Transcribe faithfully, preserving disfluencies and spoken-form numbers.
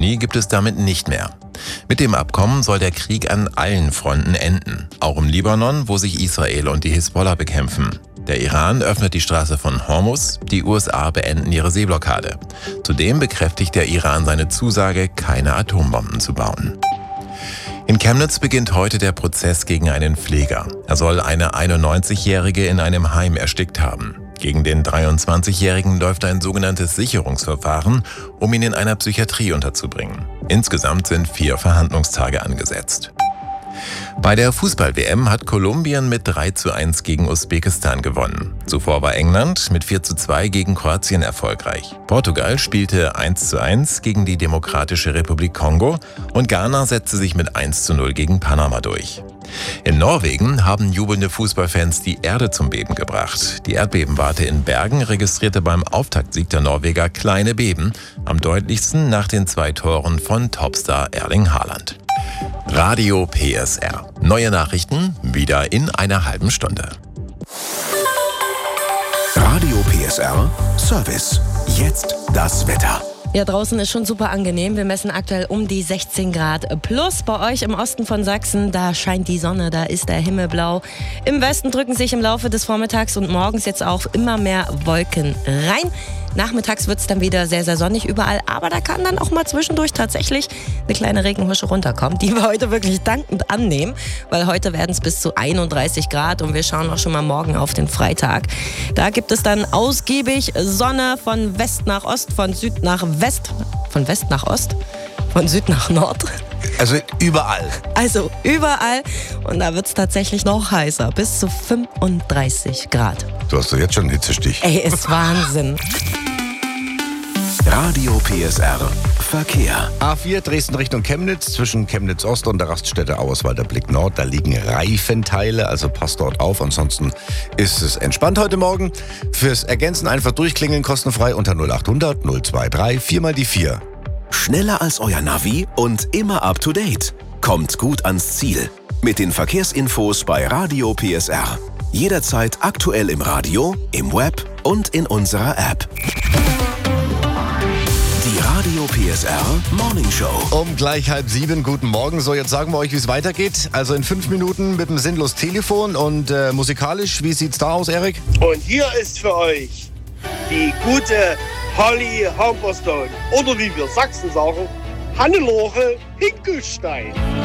Pandemie gibt es damit nicht mehr. Mit dem Abkommen soll der Krieg an allen Fronten enden, auch im Libanon, wo sich Israel und die Hisbollah bekämpfen. Der Iran öffnet die Straße von Hormuz, die U S A beenden ihre Seeblockade. Zudem bekräftigt der Iran seine Zusage, keine Atombomben zu bauen. In Chemnitz beginnt heute der Prozess gegen einen Pfleger. Er soll eine einundneunzigjährige in einem Heim erstickt haben. Gegen den dreiundzwanzigjährigen läuft ein sogenanntes Sicherungsverfahren, um ihn in einer Psychiatrie unterzubringen. Insgesamt sind vier Verhandlungstage angesetzt. Bei der Fußball-W M hat Kolumbien mit drei zu eins gegen Usbekistan gewonnen. Zuvor war England mit vier zu zwei gegen Kroatien erfolgreich. Portugal spielte eins zu eins gegen die Demokratische Republik Kongo und Ghana setzte sich mit eins zu null gegen Panama durch. In Norwegen haben jubelnde Fußballfans die Erde zum Beben gebracht. Die Erdbebenwarte in Bergen registrierte beim Auftaktsieg der Norweger kleine Beben, am deutlichsten nach den zwei Toren von Topstar Erling Haaland. Radio P S R. Neue Nachrichten wieder in einer halben Stunde. Radio P S R Service. Jetzt das Wetter. Ja, draußen ist schon super angenehm. Wir messen aktuell um die sechzehn Grad plus. Bei euch im Osten von Sachsen, da scheint die Sonne, da ist der Himmel blau. Im Westen drücken sich im Laufe des Vormittags und morgens jetzt auch immer mehr Wolken rein. Nachmittags wird es dann wieder sehr, sehr sonnig überall, aber da kann dann auch mal zwischendurch tatsächlich eine kleine Regenhusche runterkommen, die wir heute wirklich dankend annehmen, weil heute werden es bis zu einunddreißig Grad und wir schauen auch schon mal morgen auf den Freitag. Da gibt es dann ausgiebig Sonne von West nach Ost, von Süd nach West, von West nach Ost, von Süd nach Nord. Also überall. Also überall. Und da wird es tatsächlich noch heißer, bis zu fünfunddreißig Grad. Du hast doch jetzt schon einen Hitzestich. Ey, ist Wahnsinn. Radio P S R Verkehr. A vier Dresden Richtung Chemnitz, zwischen Chemnitz Ost und der Raststätte Auerswalder Blick Nord. Da liegen Reifenteile, also passt dort auf. Ansonsten ist es entspannt heute Morgen. Fürs Ergänzen einfach durchklingeln, kostenfrei unter null acht hundert null dreiundzwanzig vier mal die vier. Schneller als euer Navi und immer up to date. Kommt gut ans Ziel. Mit den Verkehrsinfos bei Radio P S R. Jederzeit aktuell im Radio, im Web und in unserer App. Die Radio P S R Morning Show. Um gleich halb sieben, guten Morgen. So, jetzt sagen wir euch, wie es weitergeht. Also in fünf Minuten mit dem sinnlos Telefon und äh, musikalisch. Wie sieht's da aus, Erik? Und hier ist für euch die gute Holly Humberstone. Oder wie wir Sachsen sagen, Hannelore Hinkelstein.